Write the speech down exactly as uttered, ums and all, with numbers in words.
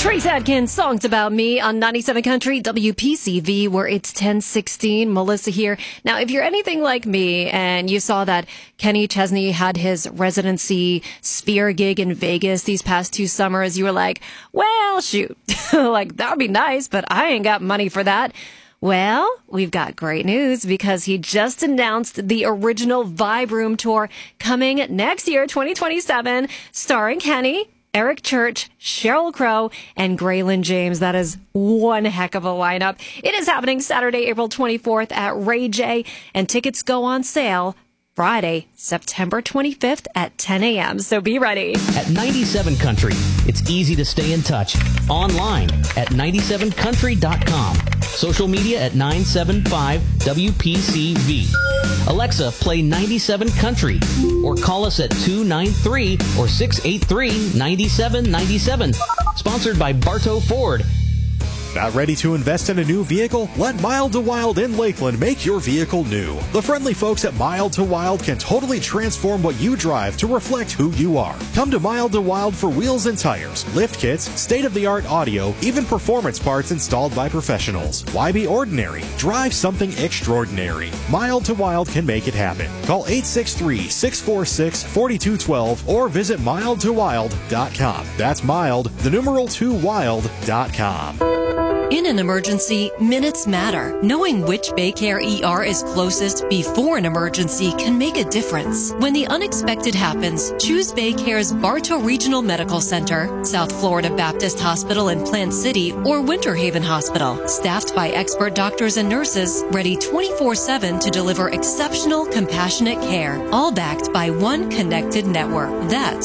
Trace Adkins, Songs About Me on ninety-seven Country W P C V, where it's ten sixteen. Melissa here. Now, if you're anything like me and you saw that Kenny Chesney had his residency Sphere gig in Vegas these past two summers, you were like, well, shoot, like that would be nice, but I ain't got money for that. Well, we've got great news because he just announced the original Vibe Room tour coming next year, twenty twenty-seven, starring Kenny, Eric Church, Sheryl Crow, and Graylin James. That is one heck of a lineup. It is happening Saturday, April twenty-fourth at Ray J, and tickets go on sale Friday, September twenty-fifth at ten a.m. So be ready. At ninety-seven Country, it's easy to stay in touch. Online at ninety-seven country dot com. Social media at nine seven five W P C V. Alexa, play ninety-seven Country. Or call us at two nine three or six eight three nine seven nine seven. Sponsored by Bartow Ford. Not ready to invest in a new vehicle? Let Mild to Wild in Lakeland make your vehicle new. The friendly folks at Mild to Wild can totally transform what you drive to reflect who you are. Come to Mild to Wild for wheels and tires, lift kits, state-of-the-art audio, even performance parts installed by professionals. Why be ordinary? Drive something extraordinary. Mild to Wild can make it happen. Call eight six three, six four six, four two one two or visit mild to wild dot com. That's mild, the numeral two wild dot com. In an emergency, minutes matter. Knowing which Baycare E R is closest before an emergency can make a difference. When the unexpected happens, choose Baycare's Bartow Regional Medical Center, South Florida Baptist Hospital in Plant City, or Winter Haven Hospital. Staffed by expert doctors and nurses, ready twenty-four seven to deliver exceptional, compassionate care. All backed by one connected network. That's